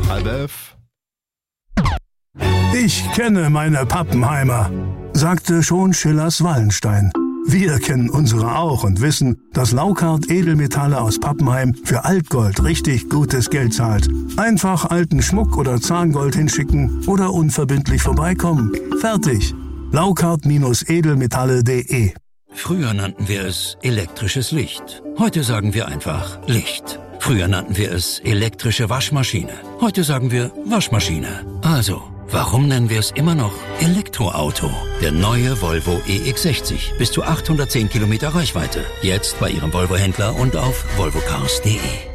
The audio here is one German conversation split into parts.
10:30. Ich kenne meine Pappenheimer, sagte schon Schillers Wallenstein. Wir kennen unsere auch und wissen, dass Laukart Edelmetalle aus Pappenheim für Altgold richtig gutes Geld zahlt. Einfach alten Schmuck oder Zahngold hinschicken oder unverbindlich vorbeikommen. Fertig. Laukart-edelmetalle.de. Früher nannten wir es elektrisches Licht. Heute sagen wir einfach Licht. Früher nannten wir es elektrische Waschmaschine. Heute sagen wir Waschmaschine. Also, warum nennen wir es immer noch Elektroauto? Der neue Volvo EX60. Bis zu 810 Kilometer Reichweite. Jetzt bei Ihrem Volvo-Händler und auf volvocars.de.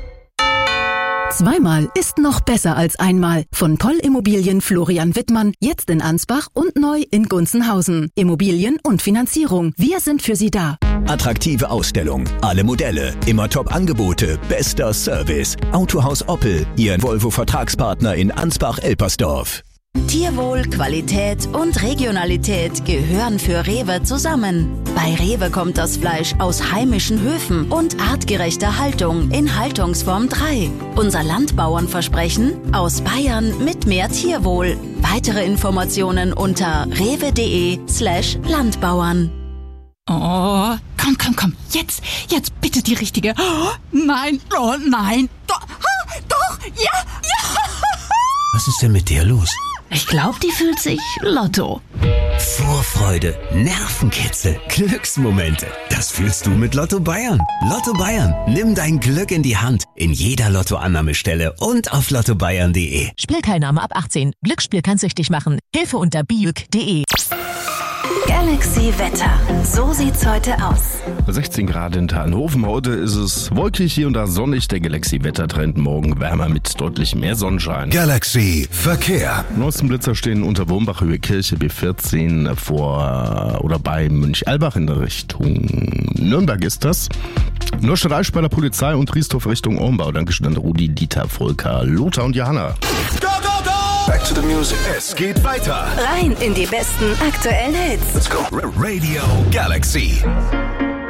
Zweimal ist noch besser als einmal. Von Poll Immobilien Florian Wittmann, jetzt in Ansbach und neu in Gunzenhausen. Immobilien und Finanzierung. Wir sind für Sie da. Attraktive Ausstellung, alle Modelle, immer Top-Angebote, bester Service. Autohaus Oppel, Ihr Volvo-Vertragspartner in Ansbach-Elpersdorf. Tierwohl, Qualität und Regionalität gehören für Rewe zusammen. Bei Rewe kommt das Fleisch aus heimischen Höfen und artgerechter Haltung in Haltungsform 3. Unser Landbauernversprechen: aus Bayern mit mehr Tierwohl. Weitere Informationen unter rewe.de/Landbauern. Oh, komm, jetzt bitte die richtige. Oh, nein, doch, ja. Was ist denn mit der los? Ich glaube, die fühlt sich Lotto. Vorfreude, Nervenkitzel, Glücksmomente. Das fühlst du mit Lotto Bayern. Lotto Bayern, nimm dein Glück in die Hand. In jeder Lottoannahmestelle und auf lottobayern.de. Spielteilnahme ab 18. Glücksspiel kann süchtig machen. Hilfe unter biuk.de. Galaxy Wetter. So sieht's heute aus. 16 Grad in Thalhofen. Heute ist es wolkig, hier und da sonnig. Der Galaxy-Wettertrend morgen wärmer mit deutlich mehr Sonnenschein. Galaxy Verkehr. Neuesten Blitzer stehen unter Wurmbach, Höhe Kirche, B14 vor oder bei Münch-Albach in der Richtung Nürnberg ist das. Neustadt bei der Polizei und Riesdorf Richtung Ormbau. Dankeschön an Rudi, Dieter, Volker, Lothar und Johanna. Back to the music. Es geht weiter. Rein in die besten aktuellen Hits. Let's go. Radio Galaxy.